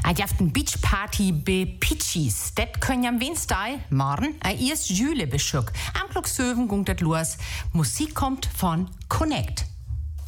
Auf den Beachparty bei Pitchis. Das können ja am Wednesday, morgen, erst Jule beschuck. Am Glücksöwen gungt das los. Musik kommt von Connect.